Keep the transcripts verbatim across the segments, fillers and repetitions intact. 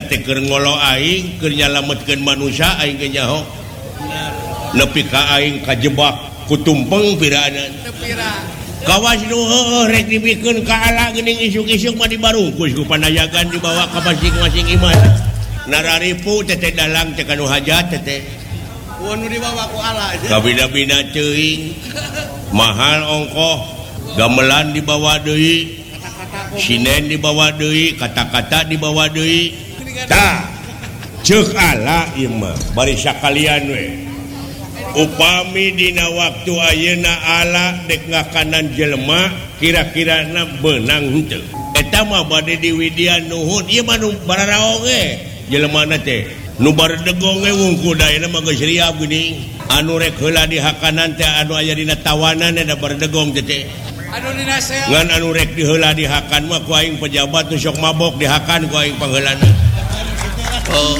teh keur ngolo aing keur nyalametkeun manusia aing ge nyaho nepi ka aing kajebak ku tumpeng pirana kawas nu heueuh rek dibikeun ka ala geuning isuk-isuk mah dibarungkus ku panayagan dibawa ka masing-masing imam nararipu teteh dalang teh kanu hajat teteh nu dibawa ku ala kabina-bina teuing mahal ongkoh gamelan dibawa deui sinen dibawa deui kata-kata dibawa deui tah ceuk ala ieu mah bari sakalian we upami dina waktu ayeuna ala dek ngakanan jelema kira-kirana beunang henteu eta mah bade diwidian nuhun ieu mah nu bararaong ge jelemana teh nu baredegong ge wungkul dayeuna mah geus riap geuning anu rek heula di hakanan teh anu aya dina tawanan da baredegong teh anu dina sel ngan anu rek diheula di hakan mah ku aing pejabat nu sok mabok di hakan ku aing pangheulana oh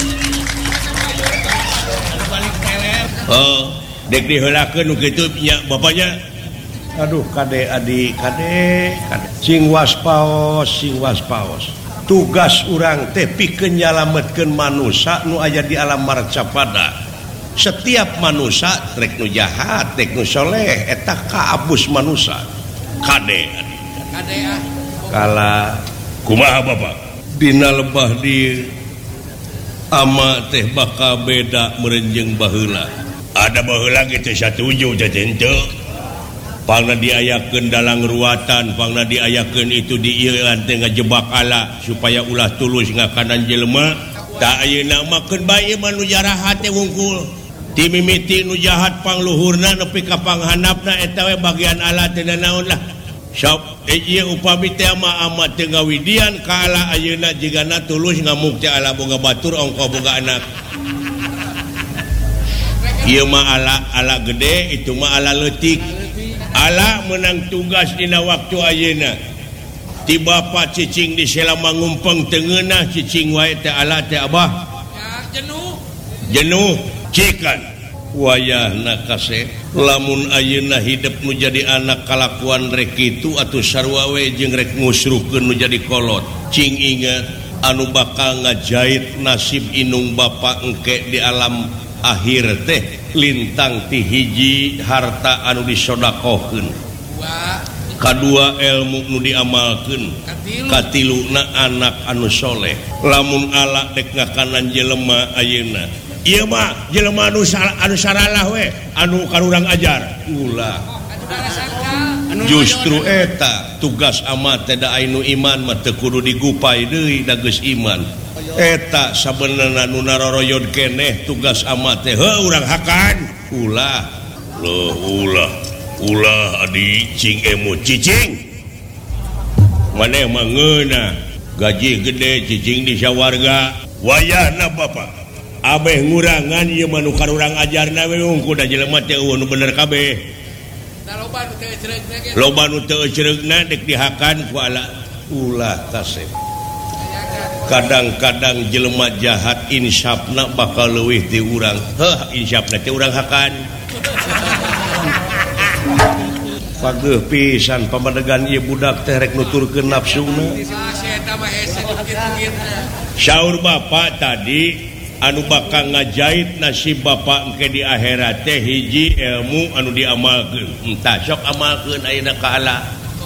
oh dek diheulakeun nu kitu nya bapaknya aduh kade adik kade kade sing waspaos sing waspaos tugas urang teh pikeun nyalametkeun manusia nu aya di alam marcapada setiap manusia rek nu jahat rek nu soleh eta kaabus manusia kade kade ah kala kumaha bapak dina lebah di ama teh bakal beda merenjeng baheula ada baheula kitu satuju teh henteu pangna diayakeun dalang ruatan pangna diayakeun itu di ieu teh ngajebak ala supaya ulah tulus ngakanan jelema ta ayeuna mah keun bae mah nu jarahat teh wungkul ti mimiti nu jahat pangluhurna nepi ka panghandapna eta we bagian ala teh naon lah sok ieu upami teh mah amat teu ngawidian ka ala ayeuna jigana tulus ngamuk teh ala boga batur ongko boga anak ieu mah ala ala gede itu mah ala leutik ala menang tugas dina waktu ayeuna ti bapa cicing di selama ngumpeng teu ngeunah cicing wae teh ala teh abah jenuh jenuh cikan wayahna kase lamun ayeuna hidup nu jadi anak kalakuan rek kitu atuh sarua we jeung rek ngusrukeun nu jadi kolot cing ingat anu bakal ngajait nasib inung bapa engke di alam akhir teh lintang ti hiji harta anu disodakohkeun kadua ilmu nu diamalkeun katiluna anak anu soleh lamun ala dek ngakanan jelema ayeuna ieu mah jelema anu anu saralah we anu karurang ajar ulah justru eta tugas amat teh da ainu iman mah teu kudu digupai deui da geus iman eta sabenerna nu naroroyod keneh tugas amat teh heuh urang hakan ulah loh ulah ulah adi cing emo cicing maneh mah ngeunah gaji gede cicing di sawarga wayahna bapak abeh ngurangan ieu mah nu karurang ajarna we wungkul da jelema teh eueuh nu bener kabeh loba nu teu ecereugna ge loba nu teu ecereugna dek dihakan ku ala ulah kasep kadang-kadang jelema jahat insapna bakal leuwih ti urang heuh insapna teh urang hakan pageuh pisan pamadegan ieu budak teh rek nuturkeun nafsuna saur bapak tadi anu bakal ngajait nasib bapak engke di akhirat teh hiji ilmu anu diamalkeun entah sok amalkeun ayeuna ka ala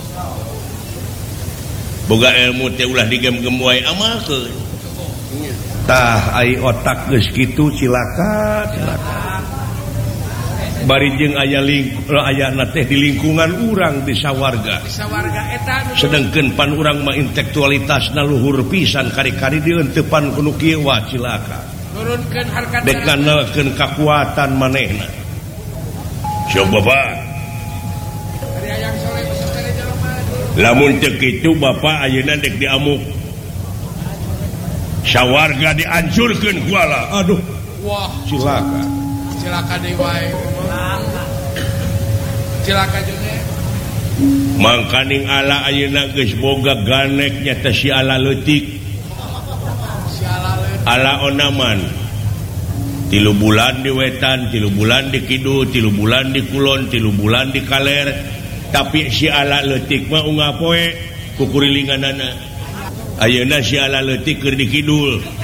boga ilmu teh ulah digem-gem wae amalkeun tah ai otak geus kitu cilaka cilaka bari jeung aya ling ayana teh di lingkungan urang di sawarga di sawarga eta sedengkeun pan urang mah intelektualitasna luhur pisan kari-kari dieunteupan kudu kieu wa cilaka nurunkeun harkat dek nganelkeun kakuatan manehna sok bapak lamun teu kitu bapak ayeuna dek diamuk sawarga dihancurkeun ku ala aduh wah cilaka cilaka deui wae cilaka juga mangkaning ala ayeuna geus boga ganek nyata si ala leutik ala onaman tilu bulan di wetan tilu bulan di kidul tilu bulan di kulon tilu bulan di kaler tapi si ala leutik mah ungah poe kukurilinganana ayeuna si ala leutik keur di kidul